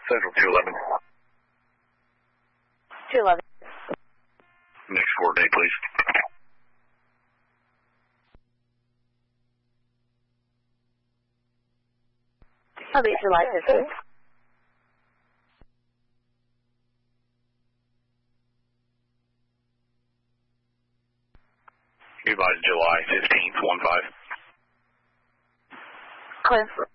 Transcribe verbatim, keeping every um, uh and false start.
Central two eleven. two eleven. Next coordinate, please. I'll be July fifteenth. Goodbye, July fifteenth, one five. Clear.